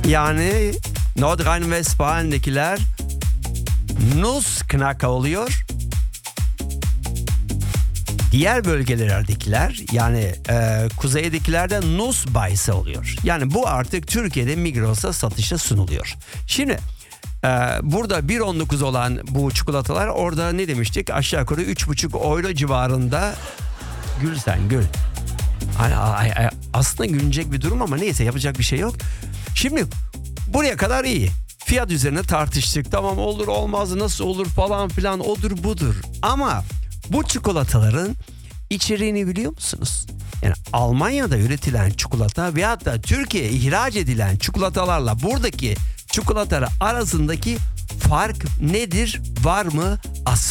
Yani Nordrhein-Westfalen'dekiler Nussknacker oluyor. Diğer bölgelerdekiler yani kuzeydekiler de Nussbeißer oluyor. Yani bu artık Türkiye'de Migros'a satışa sunuluyor. Şimdi burada 1.19 olan bu çikolatalar orada ne demiştik? Aşağı yukarı 3,5 euro civarında. Gül sen gül. Aslında gülünecek bir durum ama neyse yapacak bir şey yok. Şimdi buraya kadar iyi. Fiyat üzerine tartıştık. Tamam olur olmaz nasıl olur falan filan odur budur. Ama bu çikolataların içeriğini biliyor musunuz? Yani Almanya'da üretilen çikolata veyahut da Türkiye'ye ihraç edilen çikolatalarla buradaki çikolatalar arasındaki fark nedir? Var mı?